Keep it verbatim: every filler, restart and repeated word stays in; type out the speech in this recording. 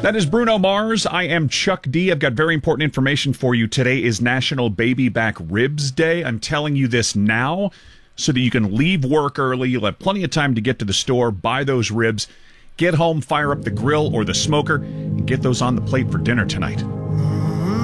That is Bruno Mars. I am Chuck D. I've got very important information for you. Today is National Baby Back Ribs Day. I'm telling you this now so that you can leave work early. You'll have plenty of time to get to the store, buy those ribs, get home, fire up the grill or the smoker, and get those on the plate for dinner tonight.